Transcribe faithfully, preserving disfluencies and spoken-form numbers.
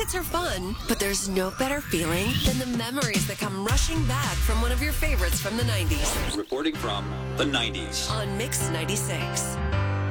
hits are fun, but there's no better feeling than the memories that come rushing back from one of your favorites from the nineties. Reporting from the nineties on Mix ninety-six.